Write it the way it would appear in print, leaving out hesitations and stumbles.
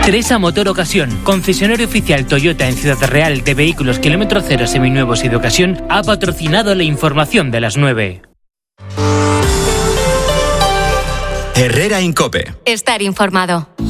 Teresa Motor Ocasión, concesionario oficial Toyota en Ciudad Real de vehículos kilómetro cero seminuevos y de ocasión, ha patrocinado la información de las 9. Herrera Incope. Estar informado.